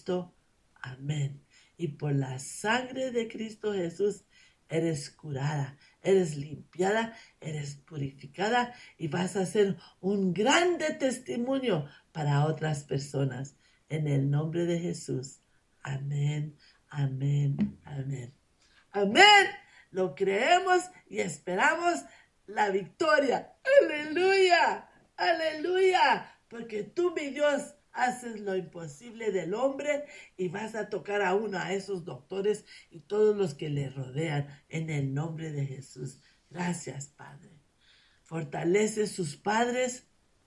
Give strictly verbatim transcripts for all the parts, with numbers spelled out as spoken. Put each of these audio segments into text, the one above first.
Cristo. Amén. Y por la sangre de Cristo Jesús eres curada, eres limpiada, eres purificada y vas a ser un grande testimonio para otras personas. En el nombre de Jesús. Amén, amén, amén. Amén. Lo creemos y esperamos la victoria. Aleluya, aleluya. Porque tú, mi Dios, haces lo imposible del hombre y vas a tocar a uno, a esos doctores y todos los que le rodean en el nombre de Jesús. Gracias, Padre. Fortalece sus padres,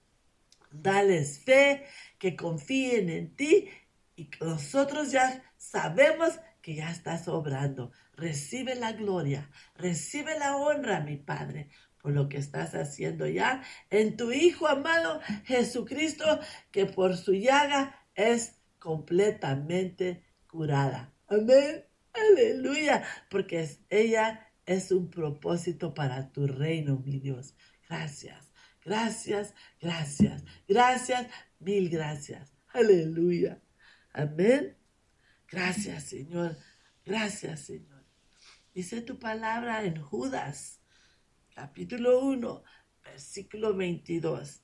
dales fe, que confíen en ti y nosotros ya sabemos que ya estás obrando. Recibe la gloria, recibe la honra, mi Padre, por lo que estás haciendo ya en tu Hijo amado Jesucristo, que por su llaga es completamente curada. Amén, aleluya, porque es, ella es un propósito para tu reino, mi Dios. Gracias, gracias, gracias, gracias, mil gracias. Aleluya, amén. Gracias, Señor, gracias, Señor. Dice tu palabra en Judas, capítulo uno, versículo veintidós.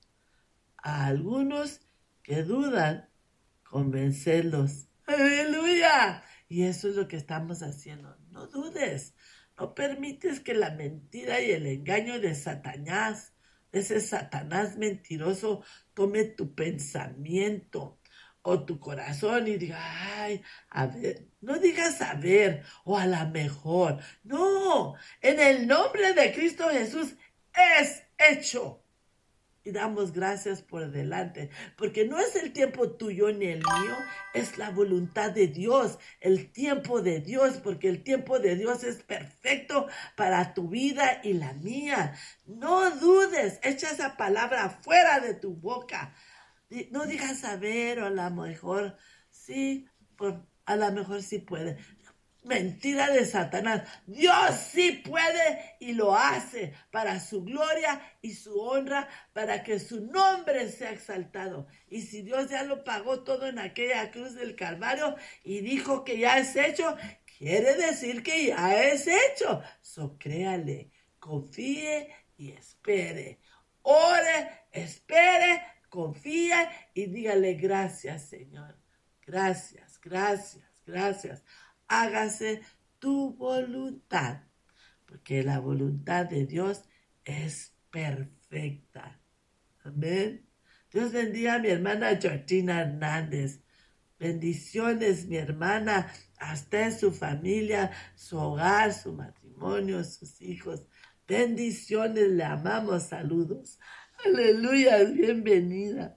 A algunos que dudan, convencerlos. ¡Aleluya! Y eso es lo que estamos haciendo. No dudes. No permites que la mentira y el engaño de Satanás, de ese Satanás mentiroso, tome tu pensamiento o tu corazón y diga, ay, a ver, no digas a ver o a la mejor. No, en el nombre de Cristo Jesús es hecho. Y damos gracias por delante, porque no es el tiempo tuyo ni el mío, es la voluntad de Dios, el tiempo de Dios, porque el tiempo de Dios es perfecto para tu vida y la mía. No dudes, echa esa palabra fuera de tu boca. No digas a ver o a lo mejor, sí, por, a lo mejor sí puede. Mentira de Satanás. Dios sí puede y lo hace para su gloria y su honra, para que su nombre sea exaltado. Y si Dios ya lo pagó todo en aquella cruz del Calvario y dijo que ya es hecho, quiere decir que ya es hecho. So créale, confíe y espere. Ore, espere, confía y dígale gracias, Señor. Gracias, gracias, gracias. Hágase tu voluntad, porque la voluntad de Dios es perfecta. Amén. Dios bendiga a mi hermana Georgina Hernández. Bendiciones, mi hermana, hasta en su familia, su hogar, su matrimonio, sus hijos. Bendiciones, le amamos, saludos. Aleluya, bienvenida.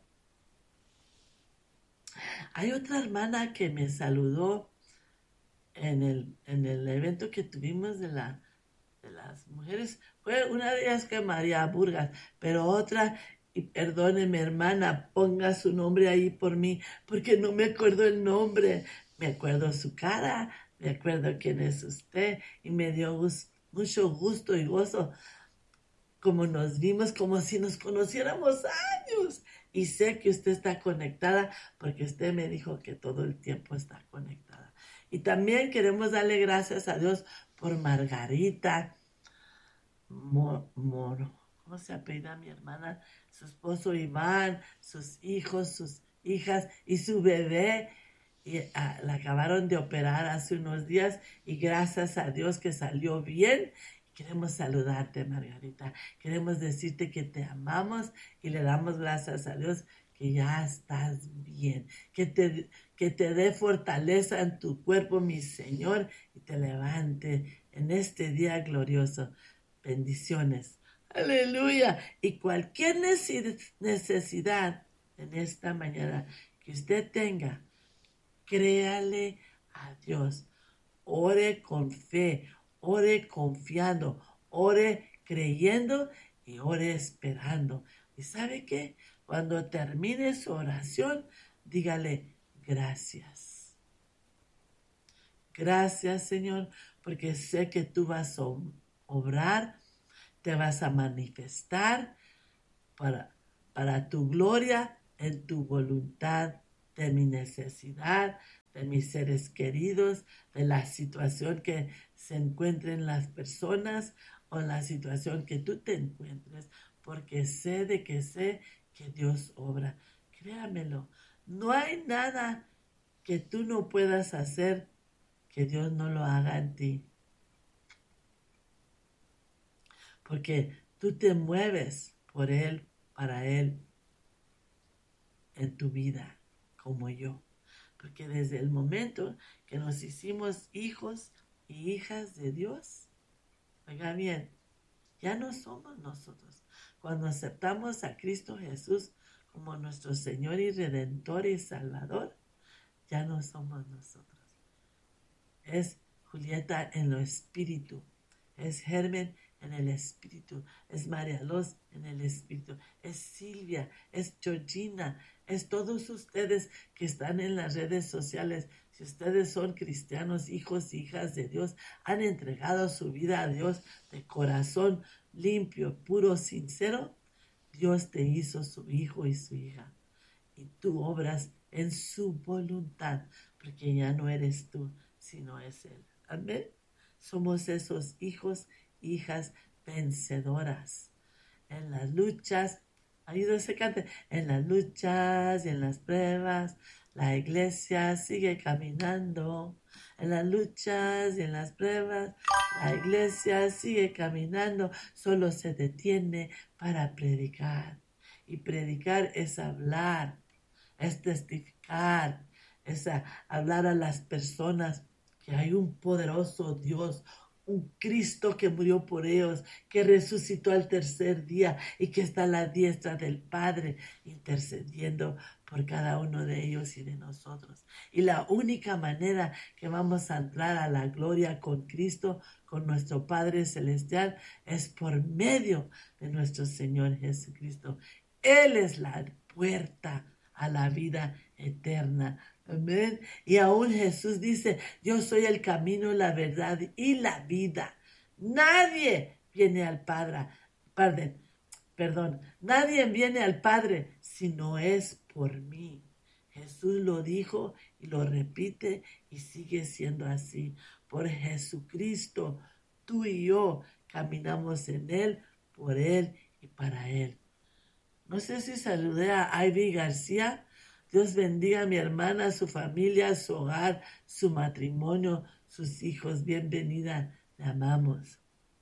Hay otra hermana que me saludó en el, en el evento que tuvimos de, la, de las mujeres. Fue una de ellas que María Burgas, pero otra, y perdóneme hermana, ponga su nombre ahí por mí, porque no me acuerdo el nombre. Me acuerdo su cara, me acuerdo quién es usted, y me dio gusto, mucho gusto y gozo como nos vimos, como si nos conociéramos años. Y sé que usted está conectada porque usted me dijo que todo el tiempo está conectada. Y también queremos darle gracias a Dios por Margarita Moro. Mor, ¿Cómo se apellida mi hermana? Su esposo Iván, sus hijos, sus hijas y su bebé. Y, ah, la acabaron de operar hace unos días y gracias a Dios que salió bien. Queremos saludarte, Margarita. Queremos decirte que te amamos y le damos gracias a Dios que ya estás bien. Que te, que te dé fortaleza en tu cuerpo, mi Señor, y te levante en este día glorioso. Bendiciones. Aleluya. Y cualquier necesidad en esta mañana que usted tenga, créale a Dios. Ore con fe. Ore confiando, ore creyendo y ore esperando. ¿Y sabe qué? Cuando termine su oración, dígale gracias. Gracias, Señor, porque sé que tú vas a obrar, te vas a manifestar para, para tu gloria en tu voluntad de mi necesidad, de mis seres queridos, de la situación que se encuentren las personas o la situación que tú te encuentres, porque sé de que sé que Dios obra. Créamelo, no hay nada que tú no puedas hacer que Dios no lo haga en ti. Porque tú te mueves por Él, para Él, en tu vida, como yo. Porque desde el momento que nos hicimos hijos y hijas de Dios, oiga bien, ya no somos nosotros. Cuando aceptamos a Cristo Jesús como nuestro Señor y Redentor y Salvador, ya no somos nosotros. Es Julieta en lo espíritu, es Germen en el espíritu, es María Los en el espíritu, es Silvia, es Georgina, es todos ustedes que están en las redes sociales. Si ustedes son cristianos, hijos, hijas de Dios, han entregado su vida a Dios de corazón limpio, puro, sincero, Dios te hizo su hijo y su hija. Y tú obras en su voluntad, porque ya no eres tú, sino es Él. Amén. Somos esos hijos, hijas vencedoras. En las luchas, ayúdese cante, en las luchas y en las pruebas, la iglesia sigue caminando. En las luchas y en las pruebas, la iglesia sigue caminando, solo se detiene para predicar. Y predicar es hablar, es testificar, es a, hablar a las personas que hay un poderoso Dios, un Cristo que murió por ellos, que resucitó al tercer día y que está a la diestra del Padre intercediendo por cada uno de ellos y de nosotros. Y la única manera que vamos a entrar a la gloria con Cristo, con nuestro Padre Celestial, es por medio de nuestro Señor Jesucristo. Él es la puerta a la vida eterna. Amén. Y aún Jesús dice, yo soy el camino, la verdad y la vida. Nadie viene al Padre, perdón, perdón, nadie viene al Padre si no es por mí. Jesús lo dijo y lo repite y sigue siendo así. Por Jesucristo, tú y yo caminamos en Él, por Él y para Él. No sé si saludé a Ivy García. Dios bendiga a mi hermana, su familia, su hogar, su matrimonio, sus hijos. Bienvenida, le amamos.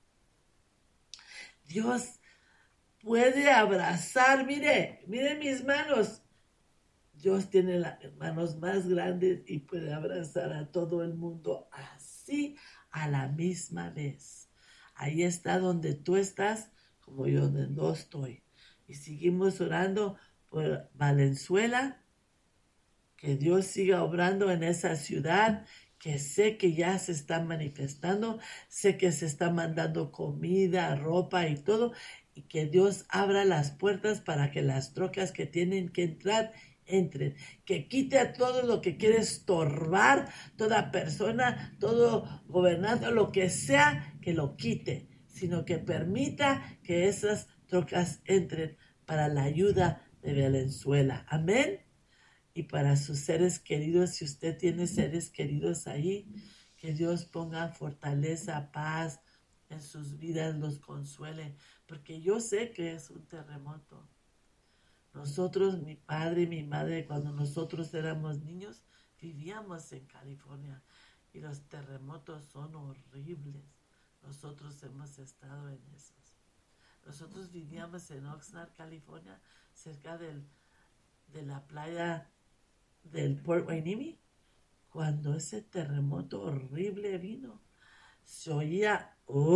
Dios puede abrazar, mire, mire mis manos. Dios tiene las manos más grandes y puede abrazar a todo el mundo así a la misma vez. Ahí está donde tú estás, como yo donde no estoy. Y seguimos orando por Valenzuela, que Dios siga obrando en esa ciudad, que sé que ya se está manifestando, sé que se está mandando comida, ropa y todo, y que Dios abra las puertas para que las trocas que tienen que entrar, entren, que quite a todo lo que quiere estorbar, toda persona, todo gobernante, lo que sea, que lo quite, sino que permita que esas trocas entren para la ayuda de Valenzuela. Amén. Y para sus seres queridos, si usted tiene seres queridos ahí, que Dios ponga fortaleza, paz en sus vidas, los consuele, porque yo sé que es un terremoto. Nosotros, mi padre y mi madre, cuando nosotros éramos niños, vivíamos en California y los terremotos son horribles. Nosotros hemos estado en esos. Nosotros vivíamos en Oxnard, California, cerca del, de la playa del Port Hueneme. Cuando ese terremoto horrible vino, se oía,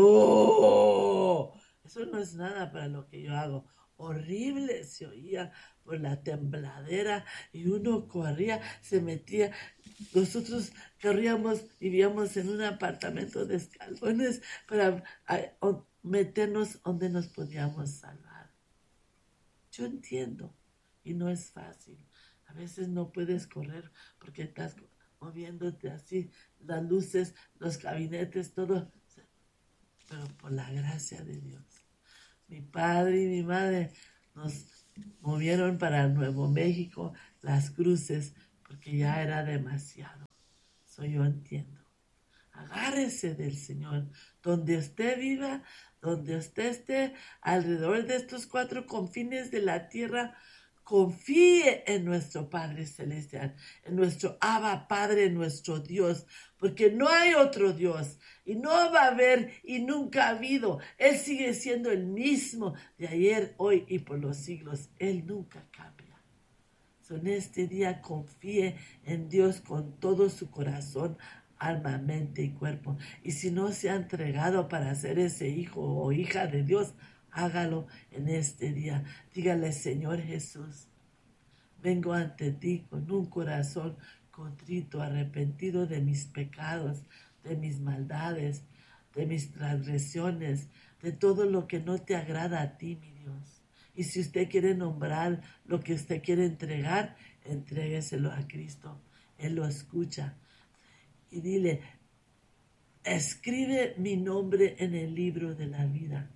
¡oh! Eso no es nada para lo que yo hago. Horrible se oía por la tembladera y uno corría, se metía. Nosotros corríamos, vivíamos en un apartamento de escalones para a, a, meternos donde nos podíamos salvar. Yo entiendo y no es fácil. A veces no puedes correr porque estás moviéndote así, las luces, los gabinetes, todo. Pero por la gracia de Dios. Mi padre y mi madre nos movieron para Nuevo México, Las Cruces, porque ya era demasiado. So yo entiendo. Agárrese del Señor, donde usted viva, donde usted esté, alrededor de estos cuatro confines de la tierra. Confíe en nuestro Padre Celestial, en nuestro Abba Padre, en nuestro Dios, porque no hay otro Dios y no va a haber y nunca ha habido. Él sigue siendo el mismo de ayer, hoy y por los siglos. Él nunca cambia. So, en este día confíe en Dios con todo su corazón, alma, mente y cuerpo. Y si no se ha entregado para ser ese hijo o hija de Dios, hágalo en este día. Dígale: Señor Jesús, vengo ante ti con un corazón contrito, arrepentido de mis pecados, de mis maldades, de mis transgresiones, de todo lo que no te agrada a ti, mi Dios. Y si usted quiere nombrar lo que usted quiere entregar, entrégueselo a Cristo. Él lo escucha. Y dile: escribe mi nombre en el libro de la vida.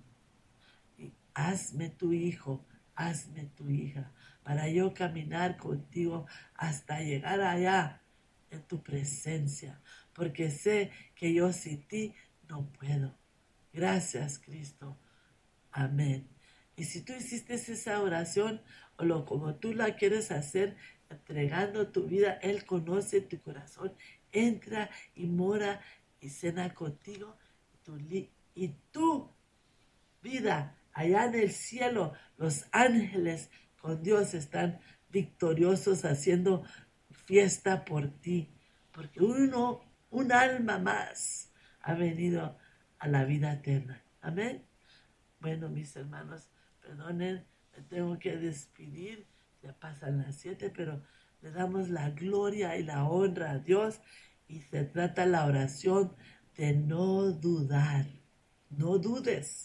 Hazme tu hijo, hazme tu hija, para yo caminar contigo hasta llegar allá en tu presencia, porque sé que yo sin ti no puedo. Gracias, Cristo. Amén. Y si tú hiciste esa oración, o lo como tú la quieres hacer, entregando tu vida, Él conoce tu corazón, entra y mora y cena contigo, y tu, y tu vida allá en el cielo, los ángeles con Dios están victoriosos haciendo fiesta por ti, porque uno, un alma más ha venido a la vida eterna. Amén. Bueno, mis hermanos, perdonen, me tengo que despedir, ya pasan las siete, pero le damos la gloria y la honra a Dios, y se trata la oración de no dudar. No dudes.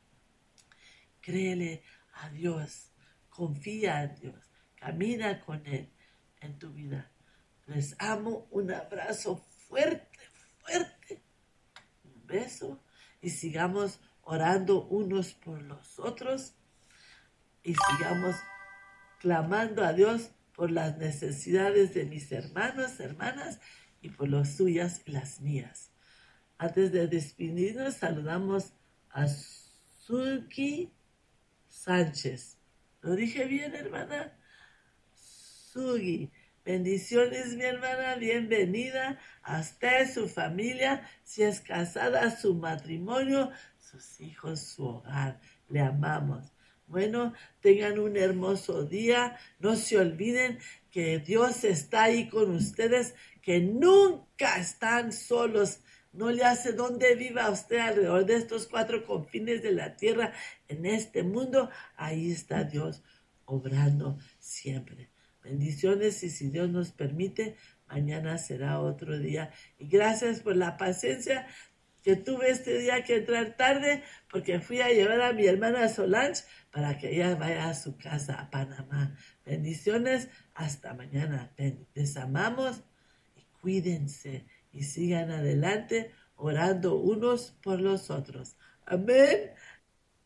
Créele a Dios, confía en Dios, camina con Él en tu vida. Les amo, un abrazo fuerte, fuerte, un beso, y sigamos orando unos por los otros y sigamos clamando a Dios por las necesidades de mis hermanos, hermanas, y por las suyas y las mías. Antes de despedirnos, saludamos a Suki Sánchez. ¿Lo dije bien, hermana? Sugi. Bendiciones, mi hermana. Bienvenida a usted, su familia, si es casada, su matrimonio, sus hijos, su hogar. Le amamos. Bueno, tengan un hermoso día. No se olviden que Dios está ahí con ustedes, que nunca están solos. No le hace donde viva usted alrededor de estos cuatro confines de la tierra, en este mundo. Ahí está Dios obrando siempre. Bendiciones, y si Dios nos permite, mañana será otro día. Y gracias por la paciencia que tuve este día que entrar tarde, porque fui a llevar a mi hermana Solange para que ella vaya a su casa a Panamá. Bendiciones, hasta mañana. Les amamos y cuídense y sigan adelante orando unos por los otros. Amén.